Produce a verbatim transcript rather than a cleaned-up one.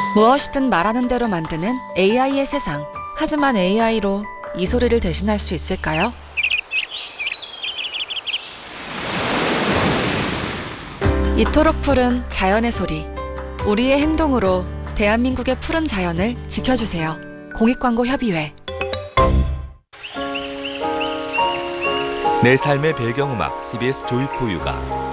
무엇이든 말하는 대로 만드는 에이아이의 세상. 하지만 에이아이로 이 소리를 대신할 수 있을까요? 이토록 푸른 자연의 소리. 우리의 행동으로 대한민국의 푸른 자연을 지켜주세요. 공익광고협의회. 내 삶의 배경음악 씨비에스 조이포유가